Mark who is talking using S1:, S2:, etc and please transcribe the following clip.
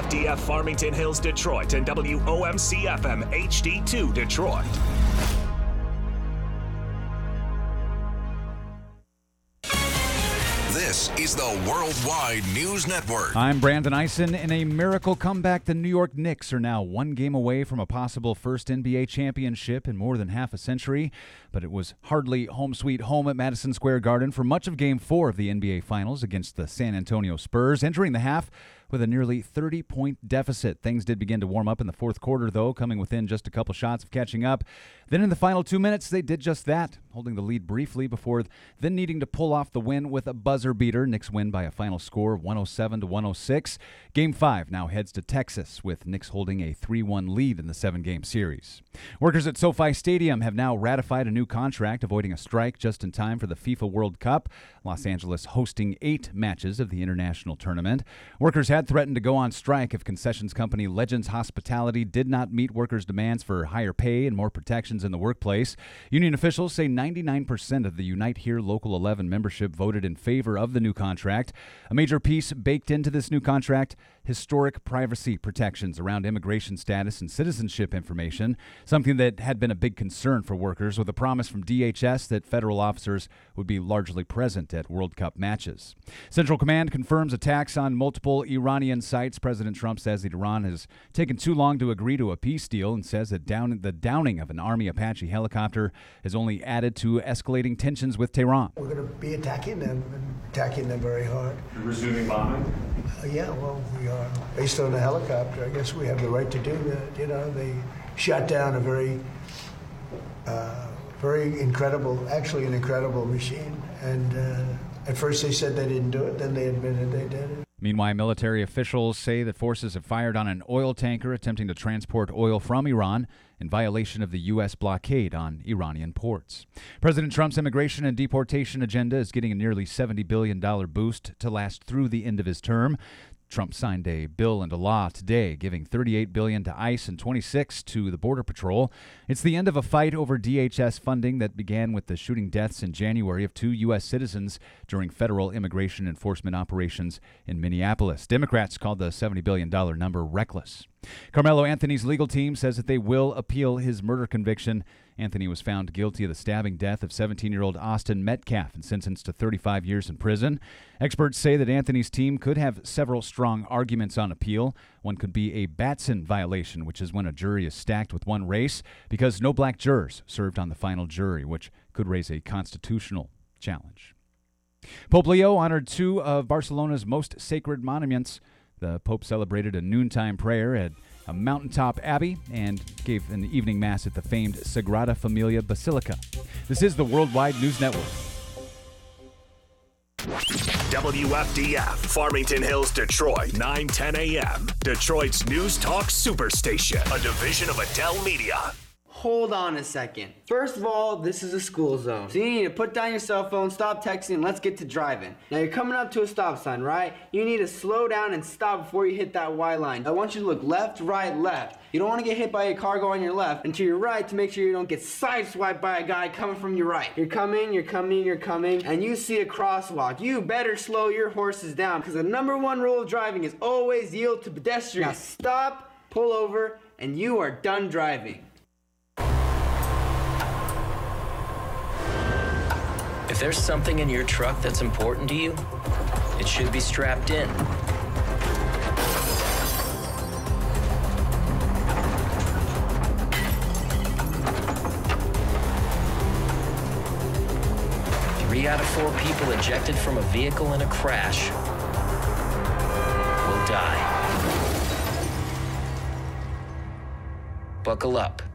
S1: WFDF Farmington Hills, Detroit, and WOMC FM HD2 Detroit.
S2: This is the Worldwide News Network.
S3: I'm Brandon Eisen. In a miracle comeback, the New York Knicks are now one game away from a possible first NBA championship in more than half a century. But it was hardly home sweet home at Madison Square Garden for much of Game 4 of the NBA Finals against the San Antonio Spurs, entering the half with a nearly 30-point deficit. Things did begin to warm up in the fourth quarter, though, coming within just a couple shots of catching up. Then in the final 2 minutes, they did just that, holding the lead briefly before then needing to pull off the win with a buzzer beater. Knicks win by a final score of 107-106. Game 5 now heads to Texas, with Knicks holding a 3-1 lead in the 7-game series. Workers at SoFi Stadium have now ratified a new contract, avoiding a strike just in time for the FIFA World Cup. Los Angeles hosting 8 matches of the international tournament. Workers had threatened to go on strike if concessions company Legends Hospitality did not meet workers' demands for higher pay and more protections in the workplace. Union officials say 99% of the Unite Here Local 11 membership voted in favor of the new contract. A major piece baked into this new contract: historic privacy protections around immigration status and citizenship information, something that had been a big concern for workers, with a promise from DHS that federal officers would be largely present at World Cup matches. Central Command confirms attacks on multiple Iranian sites. President Trump says that Iran has taken too long to agree to a peace deal and says that the downing of an Army Apache helicopter has only added to escalating tensions with Tehran.
S4: We're going to be attacking them very hard.
S5: Resuming bombing?
S4: Yeah, well, we are. Based on the helicopter, I guess we have the right to do that. You know, they shot down a very incredible, actually an incredible machine. And at first they said they didn't do it, then they admitted they did it.
S3: Meanwhile, military officials say that forces have fired on an oil tanker attempting to transport oil from Iran in violation of the U.S. blockade on Iranian ports. President Trump's immigration and deportation agenda is getting a nearly $70 billion boost to last through the end of his term. Trump signed a bill into law today, giving $38 billion to ICE and $26 to the Border Patrol. It's the end of a fight over DHS funding that began with the shooting deaths in January of 2 U.S. citizens during federal immigration enforcement operations in Minneapolis. Democrats called the $70 billion number reckless. Carmelo Anthony's legal team says that they will appeal his murder conviction. Anthony was found guilty of the stabbing death of 17-year-old Austin Metcalf and sentenced to 35 years in prison. Experts say that Anthony's team could have several strong arguments on appeal. One could be a Batson violation, which is when a jury is stacked with one race, because no black jurors served on the final jury, which could raise a constitutional challenge. Pope Leo honored 2 of Barcelona's most sacred monuments. The Pope celebrated a noontime prayer at a mountaintop abbey and gave an evening mass at the famed Sagrada Familia Basilica. This is the Worldwide News Network.
S1: WFDF, Farmington Hills, Detroit, 9:10 a.m. Detroit's News Talk Superstation, a division of Adele Media.
S6: Hold on a second. First of all, this is a school zone. So you need to put down your cell phone, stop texting, and let's get to driving. Now you're coming up to a stop sign, right? You need to slow down and stop before you hit that Y line. I want you to look left, right, left. You don't want to get hit by a car going on your left, and to your right to make sure you don't get sideswiped by a guy coming from your right. You're coming, and you see a crosswalk. You better slow your horses down, because the number 1 rule of driving is always yield to pedestrians. Now stop, pull over, and you are done driving.
S7: If there's something in your truck that's important to you, it should be strapped in. Three out of 4 people ejected from a vehicle in a crash will die. Buckle up.